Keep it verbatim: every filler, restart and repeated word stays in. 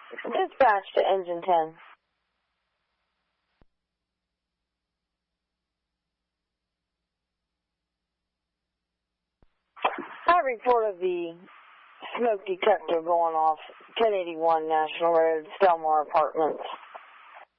Dispatch to Engine ten. I reported the smoke detector going off ten eighty-one National Road, Stelmar Apartments.